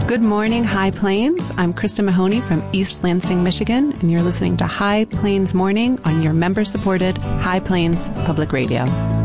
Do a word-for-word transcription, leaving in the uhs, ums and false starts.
Good morning, High Plains. I'm Krista Mahoney from East Lansing, Michigan, and you're listening to High Plains Morning on your member-supported High Plains Public Radio.